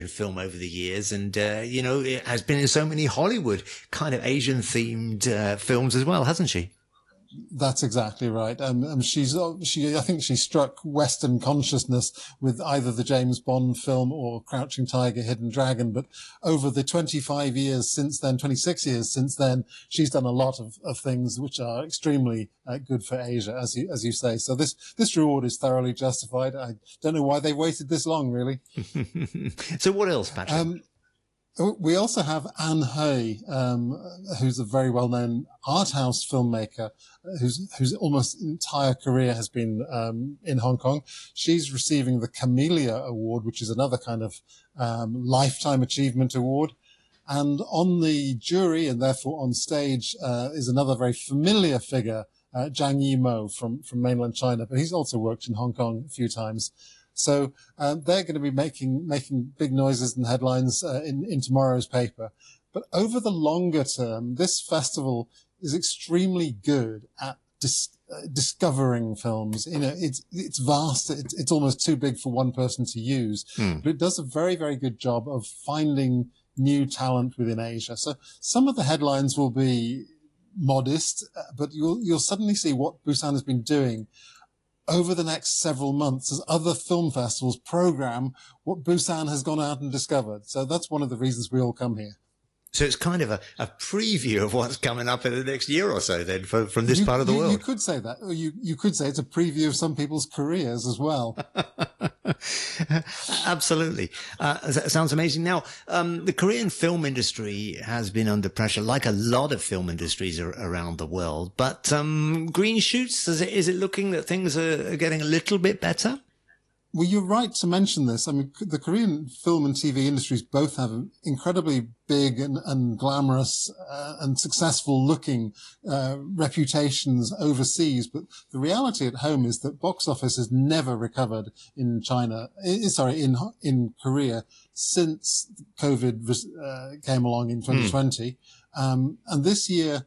film over the years, and it has been in so many Hollywood kind of Asian themed films as well, hasn't she? That's exactly right. I think she struck Western consciousness with either the James Bond film or Crouching Tiger, Hidden Dragon. But over the 25 years since then, 26 years since then, she's done a lot of things which are extremely good for Asia, as you say. So this reward is thoroughly justified. I don't know why they waited this long, really. So what else, Patrick? We also have Anne Hui, who's a very well-known art house filmmaker, whose almost entire career has been in Hong Kong. She's receiving the Camellia Award, which is another kind of lifetime achievement award. And on the jury, and therefore on stage, is another very familiar figure, Zhang Yimou from mainland China, but he's also worked in Hong Kong a few times. So they're going to be making big noises and headlines in tomorrow's paper. But over the longer term, this festival is extremely good at discovering films. It's vast. It's almost too big for one person to use, but it does a very, very good job of finding new talent within Asia. So some of the headlines will be modest, but you'll suddenly see what Busan has been doing over the next several months as other film festivals program what Busan has gone out and discovered. So that's one of the reasons we all come here. So it's kind of a preview of what's coming up in the next year or so then from this part of the world. You could say that. Or you could say it's a preview of some people's careers as well. Absolutely. That sounds amazing. Now, the Korean film industry has been under pressure, like a lot of film industries around the world. But green shoots, is it looking that things are getting a little bit better? Well, you're right to mention this. I mean, the Korean film and TV industries both have incredibly big and glamorous and successful looking reputations overseas. But the reality at home is that box office has never recovered in in Korea since COVID came along in 2020. And this year,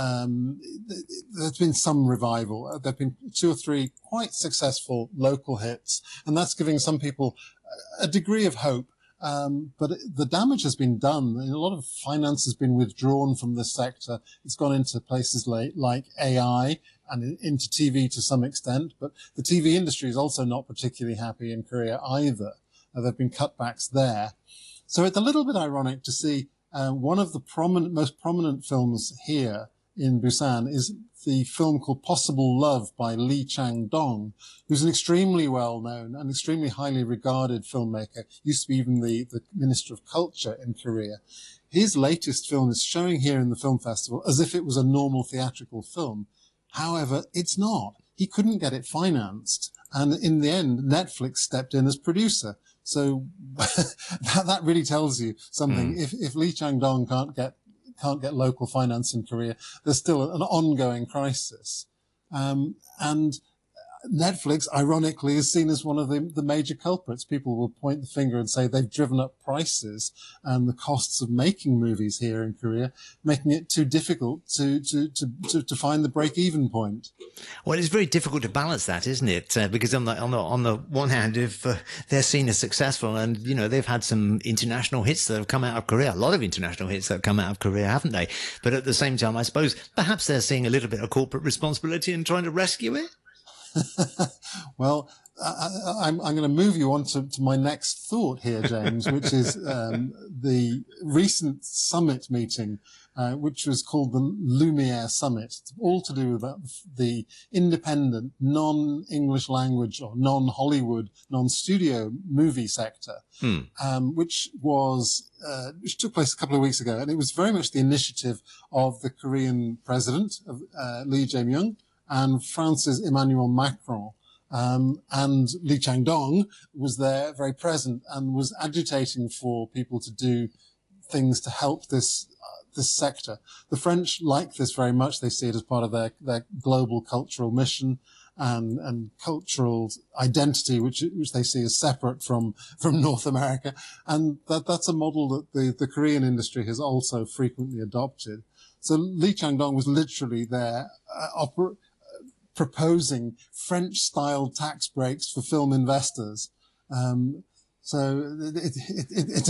there's been some revival. There've been 2 or 3 quite successful local hits, and that's giving some people a degree of hope. But the damage has been done. A lot of finance has been withdrawn from this sector. It's gone into places like AI and into TV to some extent. But the TV industry is also not particularly happy in Korea either. There have been cutbacks there. So it's a little bit ironic to see one of the most prominent films here in Busan is the film called Possible Love by Lee Chang-dong, who's an extremely well-known and extremely highly regarded filmmaker, used to be even the Minister of Culture in Korea. His latest film is showing here in the film festival as if it was a normal theatrical film. However, it's not. He couldn't get it financed. And in the end, Netflix stepped in as producer. So that really tells you something. If Lee Chang-dong can't get local finance in Korea, there's still an ongoing crisis. And Netflix, ironically, is seen as one of the major culprits. People will point the finger and say they've driven up prices and the costs of making movies here in Korea, making it too difficult to find the break-even point. Well, it's very difficult to balance that, isn't it? Because on the one hand, if they're seen as successful, and they've had some international hits that have come out of Korea, a lot of international hits that have come out of Korea, haven't they? But at the same time, I suppose perhaps they're seeing a little bit of corporate responsibility and trying to rescue it. Well, I'm going to move you on to my next thought here, James, which is the recent summit meeting, which was called the Lumiere Summit. It's all to do with the independent, non-English language or non-Hollywood, non-studio movie sector, which took place a couple of weeks ago. And it was very much the initiative of the Korean president, Lee Jae-myung, and France's Emmanuel Macron. And Lee Chang-dong was there, very present, and was agitating for people to do things to help this sector. The French like this very much. They see it as part of their global cultural mission and cultural identity, which they see as separate from North America. And that's a model that the Korean industry has also frequently adopted. So Lee Chang-dong was literally there, proposing French-style tax breaks for film investors. So it's